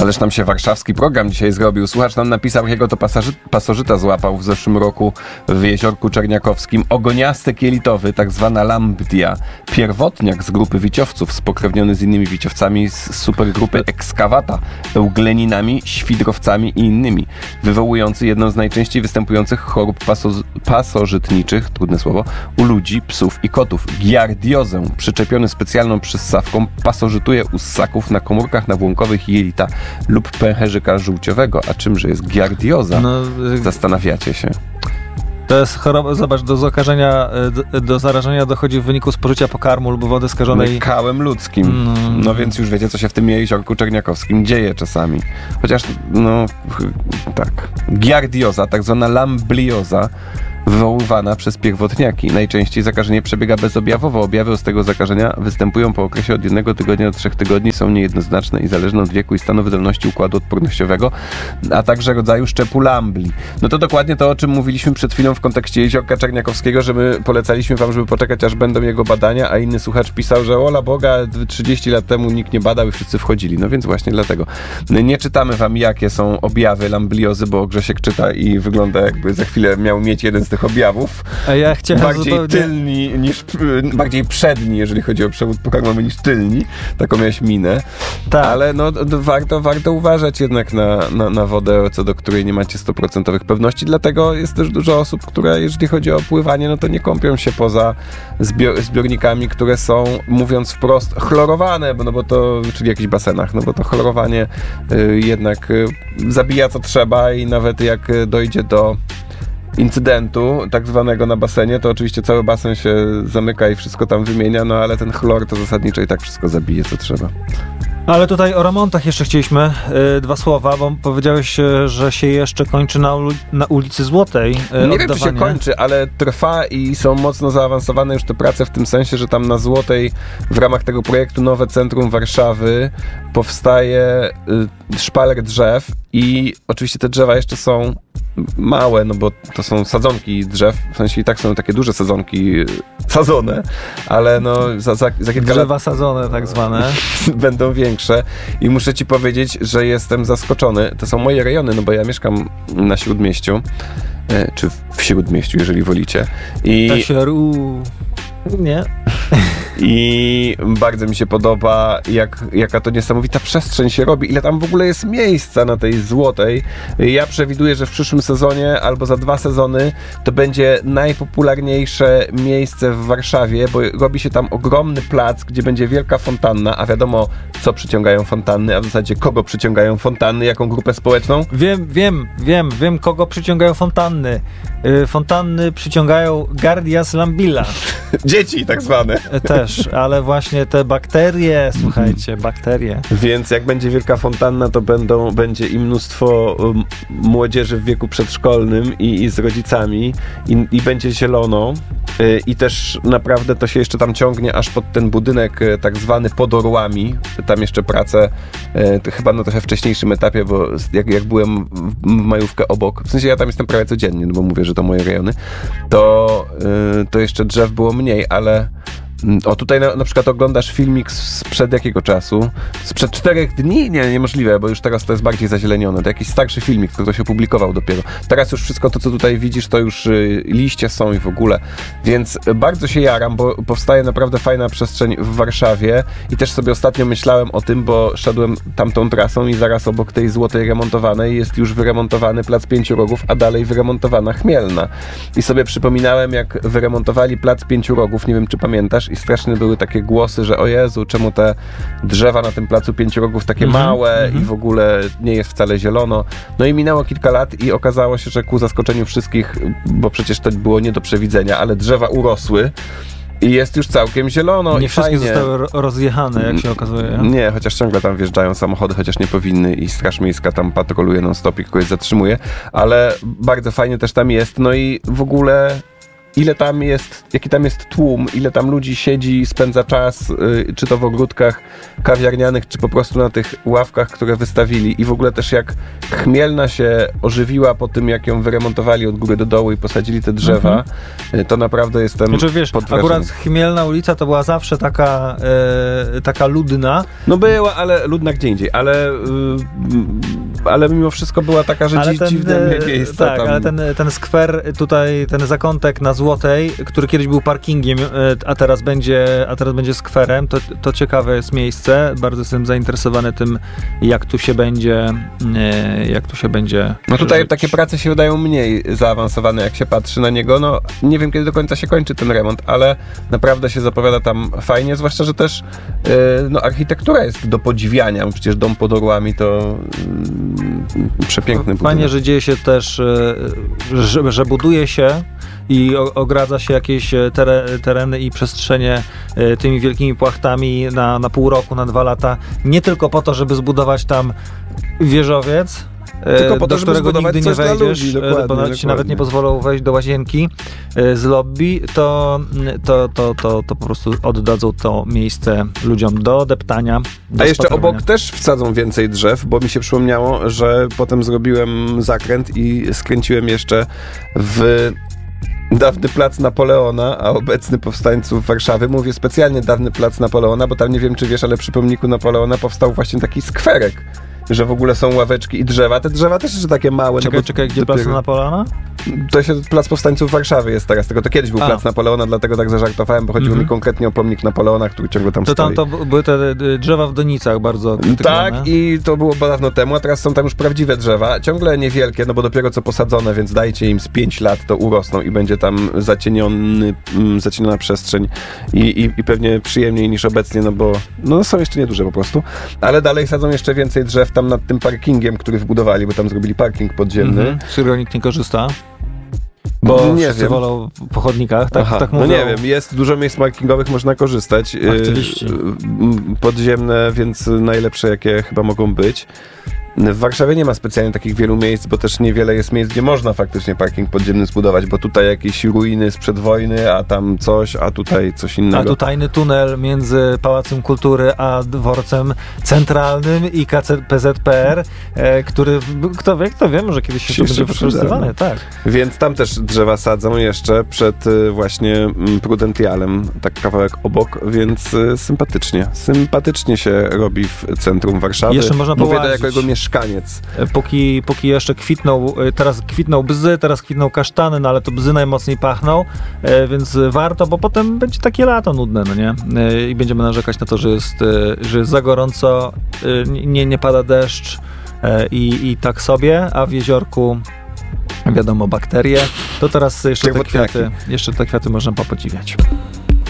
Ależ tam się warszawski program dzisiaj zrobił. Słuchacz nam napisał, jakiego to pasożyta złapał w zeszłym roku w Jeziorku Czerniakowskim. Ogoniasty kielitowy, tak zwana lambdia. Pierwotniak z grupy wiciowców, spokrewniony z innymi wiciowcami z supergrupy Excavata, eugleninami, świdrowcami i innymi. Wywołujący jedną z najczęściej występujących chorób pasożytniczych, trudne słowo, u ludzi, psów i kotów. Giardiozę, przyczepiony specjalną przyssawką, pasożytuje u ssaków na komórkach nawłonkowych jelita lub pęcherzyka żółciowego. A czymże jest giardioza? Zastanawiacie się. To jest choroba, zobacz, do zarażenia dochodzi w wyniku spożycia pokarmu lub wody skażonej kałem ludzkim. No więc już wiecie, co się w tym Jeziorku Czerniakowskim dzieje czasami. Chociaż, tak. Giardioza, tak zwana lamblioza, wywoływana przez pierwotniaki. Najczęściej zakażenie przebiega bezobjawowo. Objawy z tego zakażenia występują po okresie od 1 tygodnia do 3 tygodni, są niejednoznaczne i zależne od wieku i stanu wydolności układu odpornościowego, a także rodzaju szczepu lambli. No to dokładnie to, o czym mówiliśmy przed chwilą w kontekście Jeziorka Czerniakowskiego, że my polecaliśmy wam, żeby poczekać, aż będą jego badania, a inny słuchacz pisał, że ola Boga, 30 lat temu nikt nie badał i wszyscy wchodzili. No więc właśnie dlatego. Nie czytamy wam, jakie są objawy lambliozy, bo Grzesiek czyta i wygląda, jakby za chwilę miał mieć jeden z tych objawów. A ja chciałem bardziej tylni niż, bardziej przedni, jeżeli chodzi o przewód pokarmowy, niż tylni. Taką miałeś minę. Tak. Ale warto uważać jednak na wodę, co do której nie macie 100% pewności. Dlatego jest też dużo osób, które, jeżeli chodzi o pływanie, no to nie kąpią się poza zbiornikami, które są, mówiąc wprost, chlorowane, czyli w jakichś basenach, no bo to chlorowanie jednak zabija co trzeba i nawet jak dojdzie do incydentu tak zwanego na basenie, to oczywiście cały basen się zamyka i wszystko tam wymienia, no ale ten chlor to zasadniczo i tak wszystko zabije, co trzeba. Ale tutaj o remontach jeszcze chcieliśmy 2 słowa, bo powiedziałeś, że się jeszcze kończy na ulicy Złotej. Nie wiem, czy się kończy, ale trwa i są mocno zaawansowane już te prace w tym sensie, że tam na Złotej w ramach tego projektu Nowe Centrum Warszawy powstaje szpaler drzew i oczywiście te drzewa jeszcze są małe, no bo to są sadzonki drzew, w sensie i tak są takie duże sadzonki sadzone, ale no za kilka drzewa lat sadzone tak zwane będą większe i muszę ci powiedzieć, że jestem zaskoczony. To są moje rejony, no bo ja mieszkam na Śródmieściu, czy w Śródmieściu, jeżeli wolicie. Nie. I bardzo mi się podoba, jaka to niesamowita przestrzeń się robi, ile tam w ogóle jest miejsca na tej Złotej. Ja przewiduję, że w przyszłym sezonie albo za 2 sezony to będzie najpopularniejsze miejsce w Warszawie, bo robi się tam ogromny plac, gdzie będzie wielka fontanna, a wiadomo, co przyciągają fontanny, a w zasadzie kogo przyciągają fontanny, jaką grupę społeczną? Wiem, kogo przyciągają fontanny. Fontanny przyciągają Gardias lambilla. Dzieci tak zwane. Też, ale właśnie te bakterie, słuchajcie, bakterie. Więc jak będzie wielka fontanna, to będzie i mnóstwo młodzieży w wieku przedszkolnym i z rodzicami i będzie zielono i też naprawdę to się jeszcze tam ciągnie aż pod ten budynek tak zwany pod orłami. Tam jeszcze prace chyba na trochę wcześniejszym etapie, bo jak byłem w majówkę obok, w sensie ja tam jestem prawie codziennie, no bo mówię, że to moje rejony, to jeszcze drzew było mniej, ale tutaj na przykład oglądasz filmik sprzed jakiego czasu? Sprzed 4 dni? Nie, niemożliwe, bo już teraz to jest bardziej zazielenione. To jakiś starszy filmik, który się opublikował dopiero. Teraz już wszystko to, co tutaj widzisz, to już liście są i w ogóle. Więc bardzo się jaram, bo powstaje naprawdę fajna przestrzeń w Warszawie i też sobie ostatnio myślałem o tym, bo szedłem tamtą trasą i zaraz obok tej Złotej remontowanej jest już wyremontowany Plac Pięciu Rogów, a dalej wyremontowana Chmielna. I sobie przypominałem, jak wyremontowali Plac Pięciu Rogów, nie wiem, czy pamiętasz, i straszne były takie głosy, że o Jezu, czemu te drzewa na tym Placu Pięciu Rogów takie małe i w ogóle nie jest wcale zielono. No i minęło kilka lat i okazało się, że ku zaskoczeniu wszystkich, bo przecież to było nie do przewidzenia, ale drzewa urosły i jest już całkiem zielono. Nie i wszystkie fajnie zostały rozjechane, jak się okazuje. Nie, chociaż ciągle tam wjeżdżają samochody, chociaż nie powinny i Straż Miejska tam patroluje non-stop i kogoś zatrzymuje, ale bardzo fajnie też tam jest. No i w ogóle jaki tam jest tłum, ile tam ludzi siedzi, spędza czas, czy to w ogródkach kawiarnianych, czy po prostu na tych ławkach, które wystawili. I w ogóle też jak Chmielna się ożywiła po tym, jak ją wyremontowali od góry do dołu i posadzili te drzewa, to naprawdę jestem pod wrażeniem. Akurat Chmielna ulica to była zawsze taka ludna. No była, ale ludna gdzie indziej, ale mimo wszystko była taka, że dziwne miejsca. Tak, tam. ale ten skwer tutaj, ten zakątek na Złotej, który kiedyś był parkingiem, a teraz będzie skwerem, to ciekawe jest miejsce. Bardzo jestem zainteresowany tym, jak tu się będzie No tutaj żyć. takie prace się wydają mniej zaawansowane, jak się patrzy na niego. No nie wiem, kiedy do końca się kończy ten remont, ale naprawdę się zapowiada tam fajnie, zwłaszcza, że też architektura jest do podziwiania. Przecież dom pod orłami to przepiękny budynek. Fajnie, że dzieje się też, że buduje się i ogradza się jakieś tereny i przestrzenie tymi wielkimi płachtami na pół roku, na 2 lata. Nie tylko po to, żeby zbudować tam wieżowiec, tylko po to, do którego nigdy nie wejdziesz, bo ci nawet nie pozwolą wejść do łazienki z lobby, to po prostu oddadzą to miejsce ludziom do deptania. A jeszcze obok też wsadzą więcej drzew, bo mi się przypomniało, że potem zrobiłem zakręt i skręciłem jeszcze w dawny plac Napoleona, a obecny powstańców Warszawy. Mówię specjalnie dawny plac Napoleona, bo tam nie wiem, czy wiesz, ale przy pomniku Napoleona powstał właśnie taki skwerek, że w ogóle są ławeczki i drzewa. Te drzewa też jeszcze takie małe. Czekaj, gdzie plac Napoleona? To się Plac Powstańców Warszawy jest teraz, tylko to kiedyś był Plac Napoleona, dlatego tak zażartowałem, bo chodziło mi konkretnie o pomnik Napoleona, który ciągle tam stoi. To były te drzewa w donicach bardzo krytykowane. Tak, i to było dawno temu, a teraz są tam już prawdziwe drzewa, ciągle niewielkie, no bo dopiero co posadzone, więc dajcie im z 5 lat, to urosną i będzie tam zacieniona przestrzeń i pewnie przyjemniej niż obecnie, no bo są jeszcze nieduże po prostu, ale dalej sadzą jeszcze więcej drzew tam nad tym parkingiem, który wbudowali, bo tam zrobili parking podziemny. Z którego nikt nie korzysta. Bo nie wszyscy wolą po chodnikach, tak mówią. No nie wiem, jest dużo miejsc parkingowych, można korzystać. Aktywiści. Podziemne, więc najlepsze, jakie chyba mogą być. W Warszawie nie ma specjalnie takich wielu miejsc, bo też niewiele jest miejsc, gdzie można faktycznie parking podziemny zbudować, bo tutaj jakieś ruiny sprzed wojny, a tam coś, a tutaj coś innego. A tu tajny tunel między Pałacem Kultury a dworcem centralnym i KPZPR, który, kto wie, może kiedyś się będzie wykorzystywany. Tak. Więc tam też drzewa sadzą jeszcze przed właśnie Prudentialem, tak kawałek obok, więc sympatycznie się robi w centrum Warszawy. Jeszcze można Mówię to jako jego mieszkaniec. Póki jeszcze teraz kwitną bzy, teraz kwitną kasztany, no ale to bzy najmocniej pachną, więc warto, bo potem będzie takie lato nudne, no nie? I będziemy narzekać na to, że jest za gorąco, nie pada deszcz i tak sobie, a w jeziorku wiadomo bakterie, to teraz jeszcze te kwiaty można popodziwiać.